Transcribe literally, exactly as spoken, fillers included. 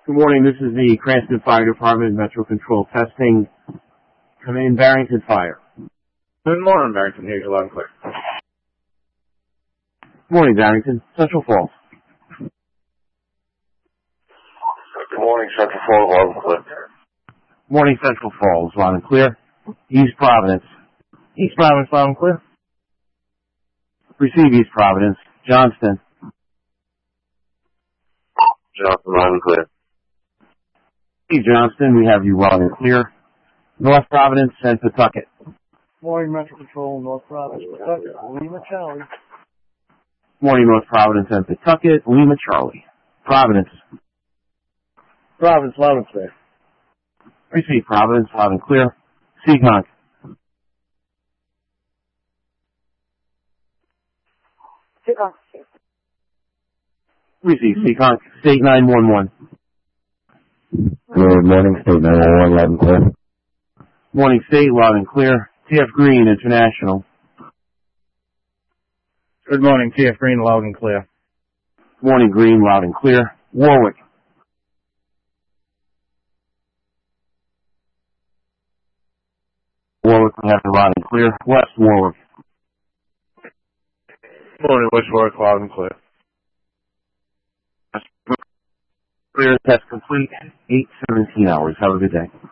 Good morning, this is the Cranston Fire Department, Metro Control Testing. Come in, Barrington Fire. Good morning, Barrington. Here's your loud and clear. Good morning, Barrington. Central Falls. Good morning, Central Falls, loud and clear. Morning, Central Falls, loud and clear. East Providence. East Providence, loud and clear. Receive East Providence. Johnston. Johnston, loud and clear. Hey, Johnston, we have you loud and clear. North Providence and Pawtucket. Morning, Metro Control, North Providence, Pawtucket, Lima, Charlie. Morning, North Providence and Pawtucket, Lima, Charlie. Providence. Providence, loud and clear. Receive Providence, loud and clear. Seekonk. Seekonk. Receive Seekonk. State nine one one. Good morning, State nine one one, loud and clear. Morning, State, loud and clear. T F Green International. Good morning, T F Green, loud and clear. Morning, Green, loud and clear. Warwick. Warwick, we have you loud and clear. West Warwick. Morning, West Warwick, loud and clear. Clear, test complete. eight seventeen hours. Have a good day.